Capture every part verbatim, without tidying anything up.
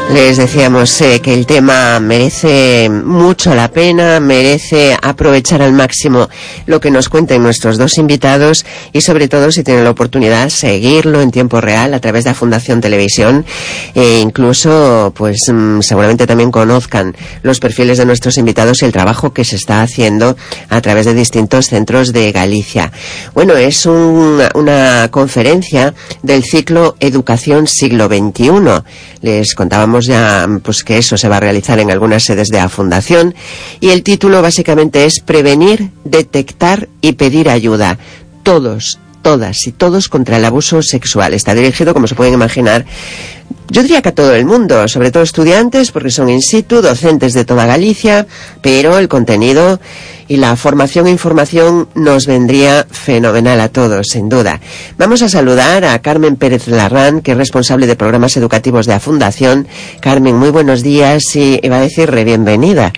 Les decíamos eh, que el tema merece mucho la pena, merece aprovechar al máximo lo que nos cuenten nuestros dos invitados y sobre todo si tienen la oportunidad seguirlo en tiempo real a través de la Fundación Televisión e incluso pues mmm, seguramente también conozcan los perfiles de nuestros invitados y el trabajo que se está haciendo a través de distintos centros de Galicia. Bueno, es un, una conferencia del ciclo Educación Siglo veintiuno. Les contábamos ya pues que eso se va a realizar en algunas sedes de la Fundación y el título básicamente es Prevenir, detectar y pedir ayuda. Todos, todas y todos contra el abuso sexual. Está dirigido, como se pueden imaginar, yo diría que a todo el mundo, sobre todo estudiantes, porque son in situ, docentes de toda Galicia, pero el contenido y la formación e información nos vendría fenomenal a todos, sin duda. Vamos a saludar a Carmen Pérez Larrán, que es responsable de programas educativos de la Fundación. Carmen, muy buenos días y iba a decir re bienvenida.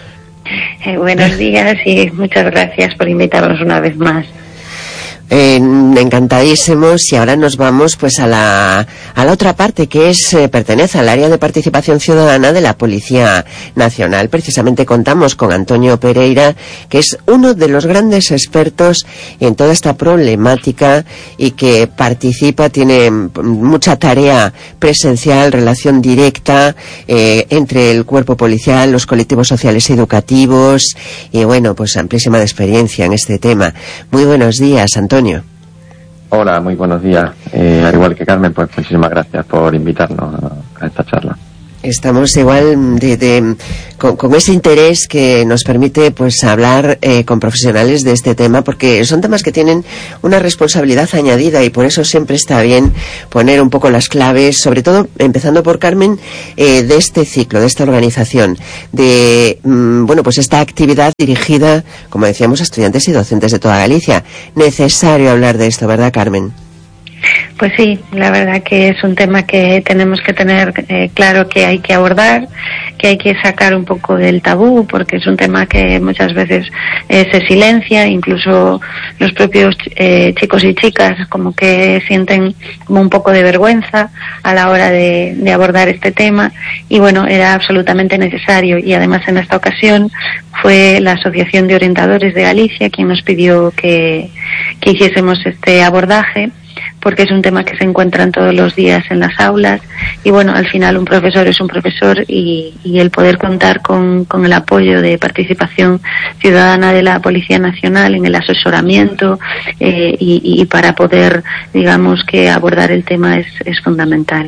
Eh, buenos días y muchas gracias por invitarnos una vez más. Eh, encantadísimos y ahora nos vamos pues a la a la otra parte que es eh, pertenece al área de participación ciudadana de la Policía Nacional. Precisamente contamos con Antonio Pereira, que es uno de los grandes expertos en toda esta problemática y que participa, tiene mucha tarea presencial, relación directa eh, entre el cuerpo policial, los colectivos sociales y educativos y bueno, pues amplísima experiencia en este tema. Muy buenos días, Antonio. Antonio. Hola, muy buenos días. Eh, al igual que Carmen, pues muchísimas gracias por invitarnos a, a esta charla. Estamos igual de, de con, con ese interés que nos permite pues hablar eh, con profesionales de este tema, porque son temas que tienen una responsabilidad añadida y por eso siempre está bien poner un poco las claves, sobre todo empezando por Carmen, eh, de este ciclo, de esta organización, de mmm, bueno pues esta actividad dirigida, como decíamos, a estudiantes y docentes de toda Galicia. Necesario hablar de esto, ¿verdad, Carmen? Pues sí, la verdad que es un tema que tenemos que tener eh, claro que hay que abordar, que hay que sacar un poco del tabú, porque es un tema que muchas veces eh, se silencia, incluso los propios eh, chicos y chicas como que sienten como un poco de vergüenza a la hora de, de abordar este tema y bueno, era absolutamente necesario y además en esta ocasión fue la Asociación de Orientadores de Galicia quien nos pidió que, que hiciésemos este abordaje, porque es un tema que se encuentran todos los días en las aulas y bueno, al final un profesor es un profesor y, y el poder contar con, con el apoyo de participación ciudadana de la Policía Nacional en el asesoramiento eh, y, y para poder, digamos, que abordar el tema es, es fundamental.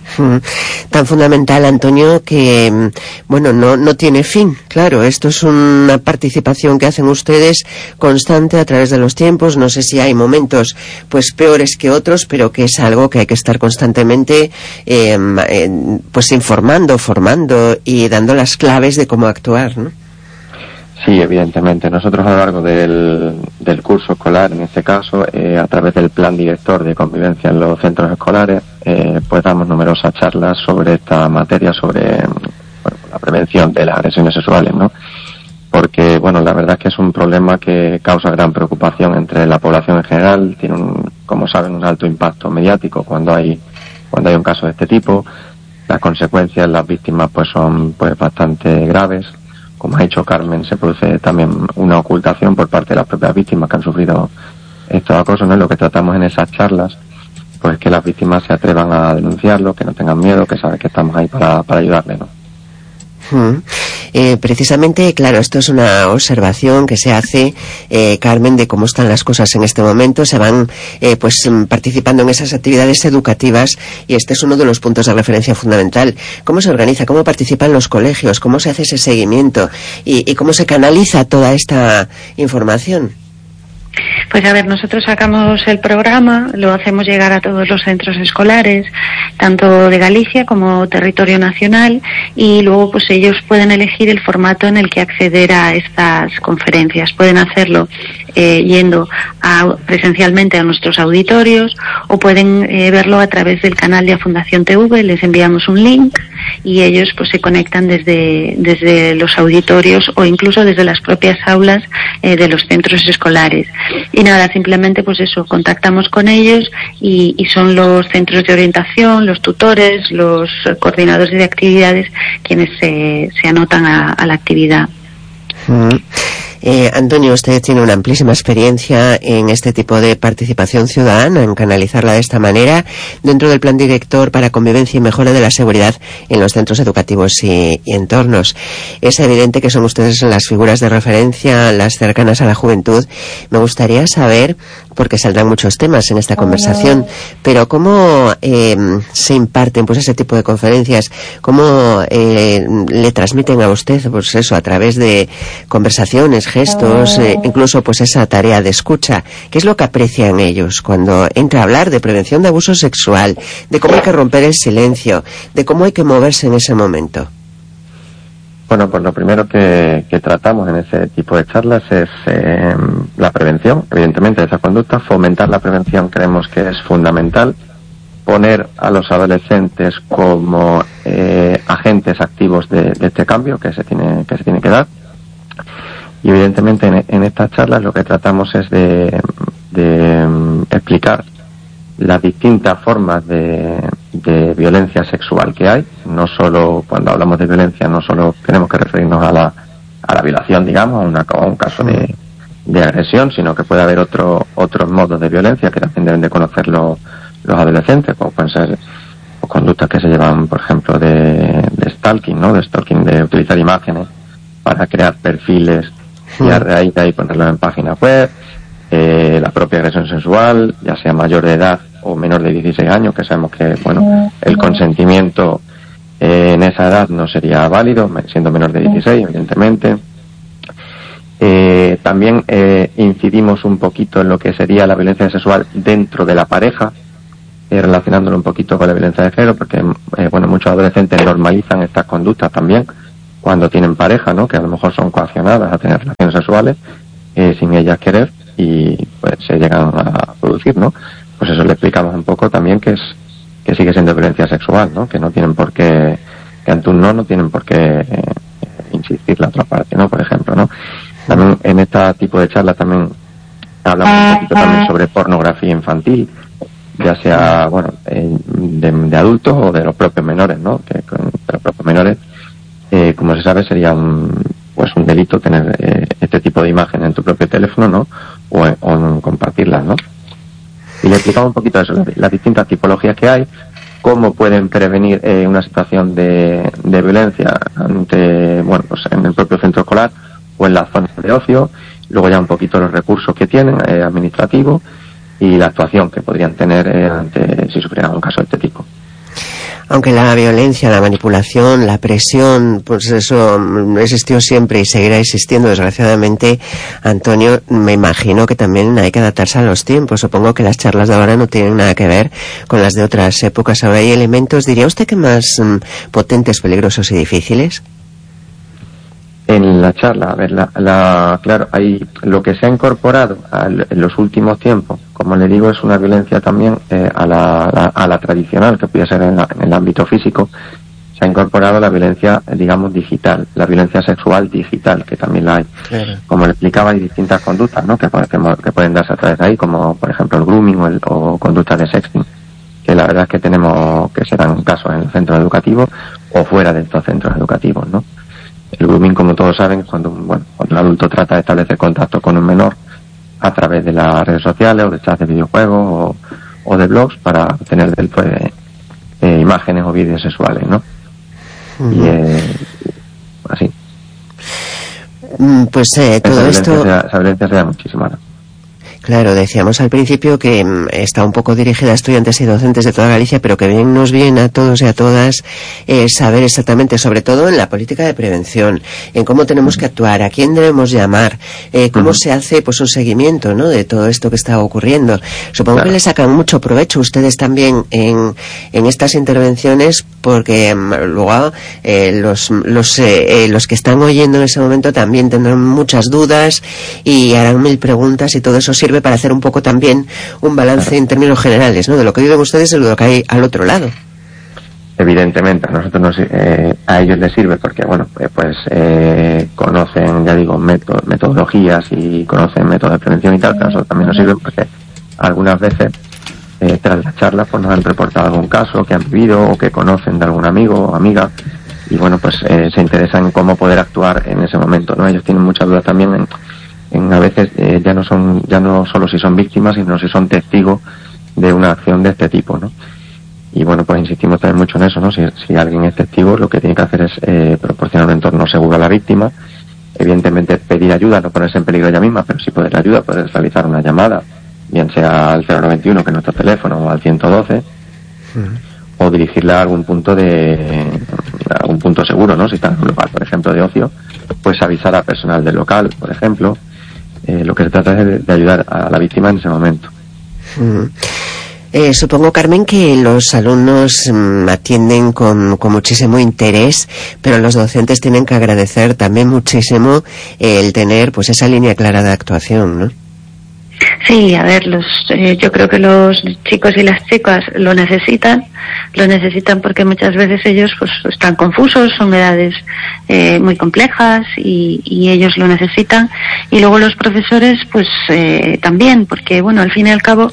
Tan fundamental, Antonio, que bueno, no, no tiene fin. Claro, esto es una participación que hacen ustedes constante a través de los tiempos. No sé si hay momentos pues peores que otros, pero que es algo que hay que estar constantemente eh, eh, pues informando, formando y dando las claves de cómo actuar, ¿no? Sí, evidentemente. Nosotros a lo largo del, del curso escolar, en este caso, eh, a través del plan director de convivencia en los centros escolares, eh, pues damos numerosas charlas sobre esta materia, sobre bueno, la prevención de las agresiones sexuales, ¿no? Porque, bueno, la verdad es que es un problema que causa gran preocupación entre la población en general, tiene, un, como saben, un alto impacto mediático cuando hay cuando hay un caso de este tipo. Las consecuencias en las víctimas pues son pues bastante graves. Como ha dicho Carmen, se produce también una ocultación por parte de las propias víctimas que han sufrido estos acosos, ¿no? Lo que tratamos en esas charlas, pues que las víctimas se atrevan a denunciarlo, que no tengan miedo, que saben que estamos ahí para, para ayudarles, ¿no? Hmm. Eh, precisamente, claro, esto es una observación que se hace, eh, Carmen, de cómo están las cosas en este momento. Se van eh, pues participando en esas actividades educativas y este es uno de los puntos de referencia fundamental. ¿Cómo se organiza? ¿Cómo participan los colegios? ¿Cómo se hace ese seguimiento? ¿Y, y cómo se canaliza toda esta información? Pues a ver, nosotros sacamos el programa, lo hacemos llegar a todos los centros escolares, tanto de Galicia como territorio nacional, y luego pues ellos pueden elegir el formato en el que acceder a estas conferencias. Pueden hacerlo eh, yendo a, presencialmente a nuestros auditorios o pueden eh, verlo a través del canal de Fundación T V. Les enviamos un link y ellos pues se conectan desde, desde los auditorios o incluso desde las propias aulas eh, de los centros escolares. Y nada, simplemente pues eso, contactamos con ellos y, y son los centros de orientación, los tutores, los coordinadores de actividades quienes se, se anotan a, a la actividad. Mm. Eh, Antonio, usted tiene una amplísima experiencia en este tipo de participación ciudadana, en canalizarla de esta manera dentro del Plan Director para Convivencia y Mejora de la Seguridad en los Centros Educativos y, y Entornos. Es evidente que son ustedes las figuras de referencia, las cercanas a la juventud. Me gustaría saber, porque saldrán muchos temas en esta conversación, pero cómo eh, se imparten pues ese tipo de conferencias, cómo eh, le transmiten a usted pues eso a través de conversaciones, gestos, eh, incluso pues esa tarea de escucha. ¿Qué es lo que aprecian ellos cuando entra a hablar de prevención de abuso sexual, de cómo hay que romper el silencio, de cómo hay que moverse en ese momento? Bueno, pues lo primero que, que tratamos en ese tipo de charlas es eh, la prevención, evidentemente, de esa conducta. Fomentar la prevención creemos que es fundamental. Poner a los adolescentes como eh, agentes activos de, de este cambio que se tiene que se tiene que dar. Y evidentemente en, en estas charlas lo que tratamos es de, de um, explicar las distintas formas de, de violencia sexual que hay. No solo, cuando hablamos de violencia, no solo tenemos que referirnos a la, a la violación, digamos, a, una, a un caso de, de agresión, sino que puede haber otro, otros modos de violencia que también deben de conocer los, los adolescentes, como pueden ser pues, conductas que se llevan, por ejemplo, de, de stalking, ¿no? De stalking, de utilizar imágenes para crear perfiles y a raíz de ahí ponerlo en páginas web. Eh, la propia agresión sexual, ya sea mayor de edad o menor de dieciséis años, que sabemos que bueno el consentimiento eh, en esa edad no sería válido, siendo menor de dieciséis, evidentemente. Eh, también eh, incidimos un poquito en lo que sería la violencia sexual dentro de la pareja, eh, relacionándolo un poquito con la violencia de género, porque eh, bueno muchos adolescentes normalizan estas conductas también cuando tienen pareja, ¿no? Que a lo mejor son coaccionadas a tener relaciones sexuales eh, sin ellas querer, y pues se llegan a producir, ¿no? Pues eso le explicamos un poco también que es que sigue siendo violencia sexual, ¿no? Que no tienen por qué, que ante un no no tienen por qué eh, insistir la otra parte, ¿no? Por ejemplo, ¿no? También en este tipo de charlas también hablamos un poquito también sobre pornografía infantil, ya sea, bueno, eh, de, de adultos o de los propios menores, ¿no? Que con de los propios menores, eh, como se sabe, sería un pues un delito tener eh, este tipo de imagen en tu propio teléfono, ¿no? O, o compartirlas, ¿no? Y le explicamos un poquito eso, las, las distintas tipologías que hay, cómo pueden prevenir eh, una situación de, de violencia ante, bueno, pues en el propio centro escolar o en las zonas de ocio, luego ya un poquito los recursos que tienen eh, administrativos y la actuación que podrían tener eh, ante si sufrieran un caso de este tipo. Aunque la violencia, la manipulación, la presión, pues eso existió siempre y seguirá existiendo, desgraciadamente, Antonio, me imagino que también hay que adaptarse a los tiempos. Supongo que las charlas de ahora no tienen nada que ver con las de otras épocas. Ahora hay elementos, ¿diría usted que más um, potentes, peligrosos y difíciles? En la charla, a ver, la, la, claro, hay lo que se ha incorporado al, en los últimos tiempos, como le digo, es una violencia también eh, a, la, a, la, a la tradicional, que puede ser en, la, en el ámbito físico. Se ha incorporado la violencia, digamos, digital, la violencia sexual digital, que también la hay. Claro. Como le explicaba, hay distintas conductas, ¿no? Que, que, que pueden darse a través de ahí, como por ejemplo el grooming o, el, o conductas de sexting, que la verdad es que tenemos que se dan casos en el centro educativo o fuera de estos centros educativos, ¿no? El grooming, como todos saben, es cuando, bueno, cuando un adulto trata de establecer contacto con un menor a través de las redes sociales o de chats de videojuegos o, o de blogs para obtener de él pues, eh, imágenes o vídeos sexuales, ¿no? Uh-huh. Y eh, así. Pues eh, todo esa esto... Violencia, esa violencia se da muchísimo, ¿no? Claro, decíamos al principio que mm, está un poco dirigida a estudiantes y docentes de toda Galicia, pero que bien nos viene a todos y a todas eh, saber exactamente, sobre todo en la política de prevención, en cómo tenemos que actuar, a quién debemos llamar, eh, cómo uh-huh. se hace pues un seguimiento, ¿no?, de todo esto que está ocurriendo. Supongo claro. que le sacan mucho provecho ustedes también en, en estas intervenciones, porque mm, luego eh, los los eh, eh, los que están oyendo en ese momento también tendrán muchas dudas y harán mil preguntas, y todo eso sirve para hacer un poco también un balance en términos generales, ¿no?, de lo que viven ustedes y de lo que hay al otro lado. Evidentemente a nosotros nos, eh, a ellos les sirve porque bueno eh, pues eh, conocen, ya digo, método, metodologías y conocen métodos de prevención y tal, pero a nosotros también nos sirve porque algunas veces eh, tras las charlas pues nos han reportado algún caso que han vivido o que conocen de algún amigo o amiga y bueno pues eh, se interesan en cómo poder actuar en ese momento, ¿no? Ellos tienen muchas dudas también en, en a veces eh, ya no son ya no solo si son víctimas sino si son testigos de una acción de este tipo, ¿no? Y bueno, pues insistimos también mucho en eso, ¿no? Si, si alguien es testigo, lo que tiene que hacer es eh, proporcionar un entorno seguro a la víctima. Evidentemente pedir ayuda, no ponerse en peligro ella misma, pero sí poder ayuda, poder realizar una llamada, bien sea al cero noventa y uno, que es nuestro teléfono, o al ciento doce, uh-huh. o dirigirla a algún punto de a algún punto seguro, ¿no? Si está en un lugar, por ejemplo, de ocio, pues avisar al personal del local, por ejemplo. Eh, lo que se trata es de, de ayudar a la víctima en ese momento. Uh-huh. Eh, supongo, Carmen, que los alumnos mmm, atienden con, con muchísimo interés, pero los docentes tienen que agradecer también muchísimo eh, el tener pues esa línea clara de actuación, ¿no? Sí, a ver, los, eh, yo creo que los chicos y las chicas lo necesitan, lo necesitan porque muchas veces ellos pues están confusos, son edades eh, muy complejas y, y ellos lo necesitan. Y luego los profesores pues eh, también, porque bueno, al fin y al cabo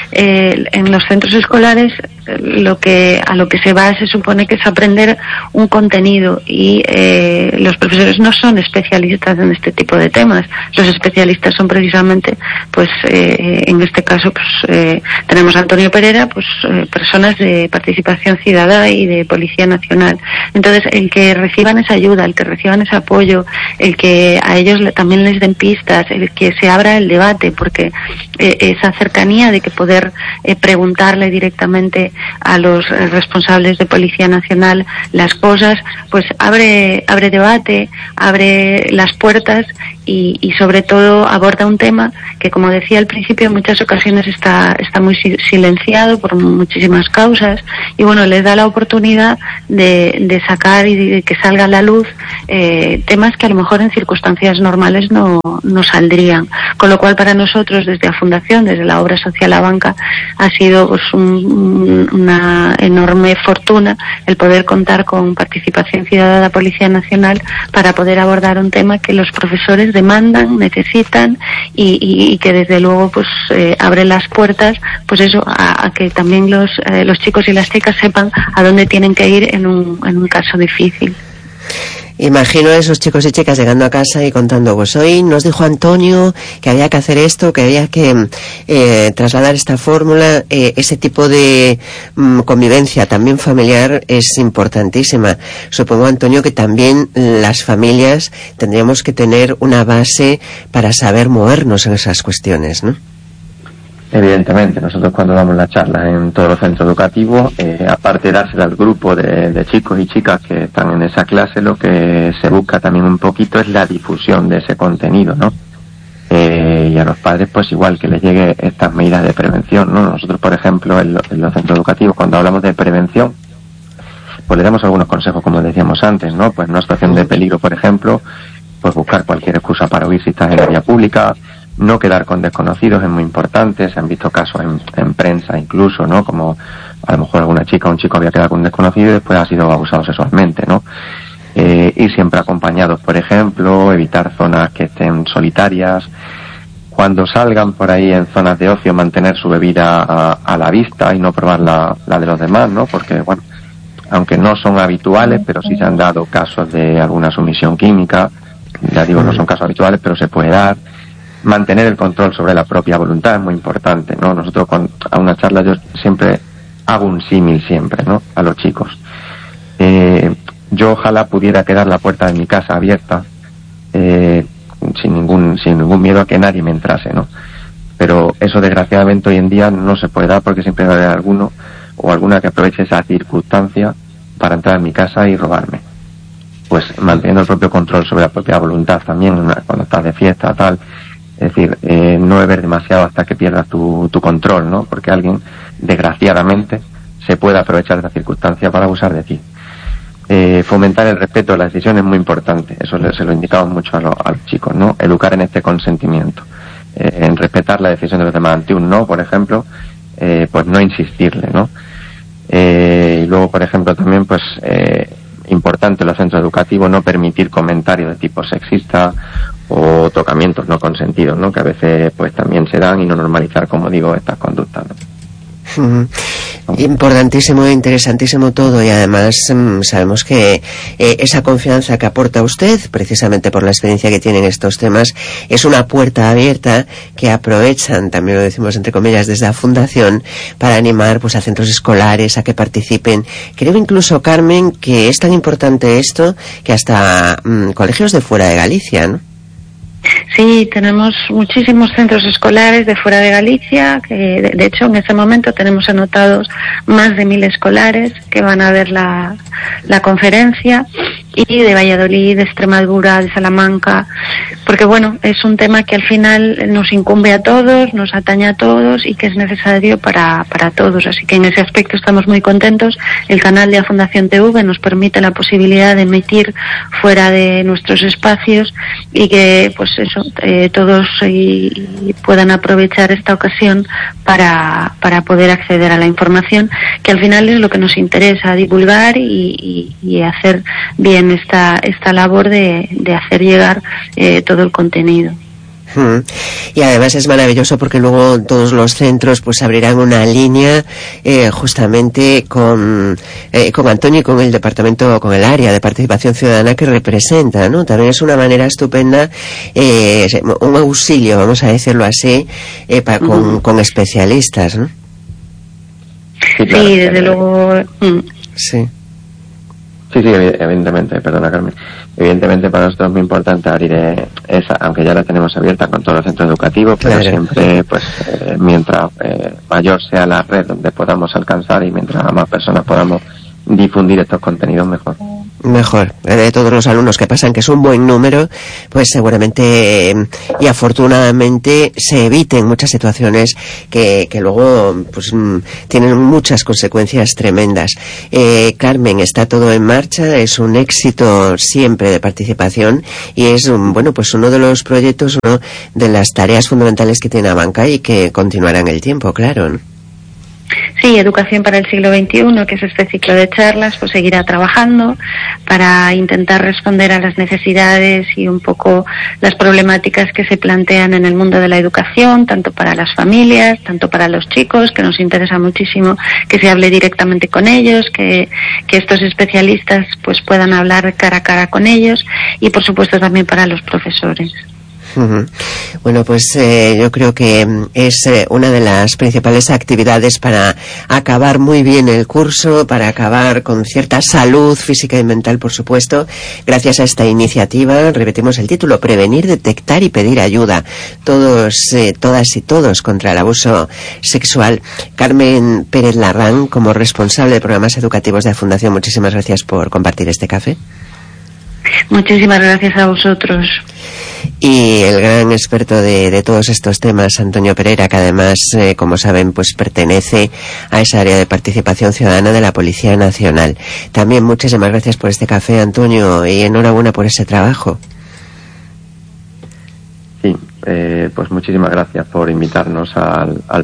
eh, en los centros escolares lo que a lo que se va se supone que es aprender un contenido y eh, los profesores no son especialistas en este tipo de temas. Los especialistas son precisamente pues eh, en este caso pues eh, tenemos a Antonio Pereira, pues eh, personas de participación ciudadana y de Policía Nacional. Entonces el que reciban esa ayuda, el que reciban ese apoyo, el que a ellos le, también les den pistas, el que se abra el debate, porque eh, esa cercanía de que poder eh, preguntarle directamente a los eh, responsables de Policía Nacional las cosas, pues abre abre debate, abre las puertas y, y sobre todo aborda un tema que, como decía al principio, en muchas ocasiones está está muy silenciado por muchísimas causas y bueno, les da la oportunidad de, de sacar y de que salga a la luz eh, temas que a lo mejor en circunstancias normales no, no saldrían. Con lo cual, para nosotros, desde la Fundación, desde la obra social La Banca, ha sido pues un, una enorme fortuna el poder contar con participación ciudadana de la Policía Nacional para poder abordar un tema que los profesores demandan, necesitan y, y, y que desde luego pues eh, abre las puertas pues eso a, a que también los eh, los chicos y las chicas sepan a dónde tienen que ir en un, en un caso difícil. Imagino a esos chicos y chicas llegando a casa y contando, pues hoy nos dijo Antonio que había que hacer esto, que había que eh, trasladar esta fórmula. Eh, ese tipo de mm, convivencia también familiar es importantísima. Supongo, Antonio, que también las familias tendríamos que tener una base para saber movernos en esas cuestiones, ¿no? Evidentemente, nosotros cuando damos la charla en todos los centros educativos, eh, aparte de dársela al grupo de, de chicos y chicas que están en esa clase, lo que se busca también un poquito es la difusión de ese contenido, ¿no? Eh, y a los padres, pues igual que les llegue estas medidas de prevención, ¿no? Nosotros, por ejemplo, en, lo, en los centros educativos, cuando hablamos de prevención, pues le damos algunos consejos, como decíamos antes, ¿no? Pues en una situación de peligro, por ejemplo, pues buscar cualquier excusa para huir si estás en la vía pública. No quedar con desconocidos es muy importante. Se han visto casos en, en prensa incluso, ¿no? Como a lo mejor alguna chica o un chico había quedado con un desconocido y después ha sido abusado sexualmente, ¿no? Eh, ir siempre acompañados, por ejemplo, evitar zonas que estén solitarias. Cuando salgan por ahí en zonas de ocio, mantener su bebida a, a la vista y no probar la, la de los demás, ¿no? Porque, bueno, aunque no son habituales, pero sí se han dado casos de alguna sumisión química. Ya digo, no son casos habituales, pero se puede dar. Mantener el control sobre la propia voluntad es muy importante, ¿no? Nosotros con, a una charla yo siempre hago un símil siempre, ¿no? A los chicos. Eh, yo ojalá pudiera quedar la puerta de mi casa abierta eh, sin ningún sin ningún miedo a que nadie me entrase, ¿no? Pero eso desgraciadamente hoy en día no se puede dar porque siempre va a haber alguno o alguna que aproveche esa circunstancia para entrar en mi casa y robarme. Pues manteniendo el propio control sobre la propia voluntad también, cuando estás de fiesta, tal. Es decir, eh, no beber demasiado hasta que pierdas tu, tu control, ¿no? Porque alguien, desgraciadamente, se puede aprovechar de la circunstancia para abusar de ti. Eh, fomentar el respeto de la decisión es muy importante. Eso se lo indicamos mucho a, lo, a los chicos, ¿no? Educar en este consentimiento. Eh, en respetar la decisión de los demás ante un no, por ejemplo, eh, pues no insistirle, ¿no? Eh, y luego, por ejemplo, también, pues, eh, importante en los centros educativos no permitir comentarios de tipo sexista o tocamientos no consentidos, ¿no? Que a veces, pues, también se dan, y no normalizar, como digo, estas conductas, ¿no? Mm, importantísimo e interesantísimo todo, y además mm, sabemos que eh, esa confianza que aporta usted, precisamente por la experiencia que tiene en estos temas, es una puerta abierta que aprovechan, también lo decimos entre comillas, desde la Fundación, para animar pues a centros escolares a que participen. Creo incluso, Carmen, que es tan importante esto que hasta mm, colegios de fuera de Galicia, ¿no? Sí, tenemos muchísimos centros escolares de fuera de Galicia, que de, de hecho en este momento tenemos anotados más de mil escolares que van a ver la, la conferencia, y de Valladolid, de Extremadura, de Salamanca, porque bueno, es un tema que al final nos incumbe a todos, nos atañe a todos y que es necesario para, para todos, así que en ese aspecto estamos muy contentos. El canal de la Fundación T V nos permite la posibilidad de emitir fuera de nuestros espacios, y que pues eso, eh, todos y, y puedan aprovechar esta ocasión para, para poder acceder a la información, que al final es lo que nos interesa, divulgar y, y, y hacer bien esta esta labor de, de hacer llegar eh, todo el contenido. Hmm. Y además es maravilloso porque luego todos los centros pues abrirán una línea eh, justamente con eh, con Antonio y con el departamento, con el área de participación ciudadana que representa, ¿no? También es una manera estupenda, eh, un auxilio, vamos a decirlo así, eh, para, con, uh-huh. con especialistas, ¿no? Sí, claro. Sí, desde luego. Mm. Sí. Sí, sí, evidentemente, perdona, Carmen. Evidentemente para nosotros es muy importante abrir eh, esa, aunque ya la tenemos abierta con todos los centros educativos, pero claro, siempre, pues, eh, mientras eh, mayor sea la red donde podamos alcanzar y mientras más personas podamos difundir estos contenidos, mejor. Mejor. De todos los alumnos que pasan, que es un buen número, pues seguramente eh, y afortunadamente se eviten muchas situaciones que, que luego pues mm, tienen muchas consecuencias tremendas. Eh, Carmen, está todo en marcha, es un éxito siempre de participación, y es un, bueno, pues uno de los proyectos, uno de las tareas fundamentales que tiene Abanca y que continuará en el tiempo, claro, ¿no? Sí, Educación para el siglo veintiuno, que es este ciclo de charlas, pues seguirá trabajando para intentar responder a las necesidades y un poco las problemáticas que se plantean en el mundo de la educación, tanto para las familias, tanto para los chicos, que nos interesa muchísimo que se hable directamente con ellos, que, que estos especialistas pues puedan hablar cara a cara con ellos, y por supuesto también para los profesores. Uh-huh. Bueno, pues eh, yo creo que es eh, una de las principales actividades para acabar muy bien el curso, para acabar con cierta salud física y mental, por supuesto, gracias a esta iniciativa. Repetimos el título: prevenir, detectar y pedir ayuda, todos, eh, todas y todos, contra el abuso sexual. Carmen Pérez Larrán, como responsable de programas educativos de la Fundación, muchísimas gracias por compartir este café. Muchísimas gracias a vosotros. Y el gran experto de, de todos estos temas, Antonio Pereira, que además, eh, como saben, pues pertenece a esa área de participación ciudadana de la Policía Nacional. También muchísimas gracias por este café, Antonio, y enhorabuena por ese trabajo. Sí, eh, pues muchísimas gracias por invitarnos al, al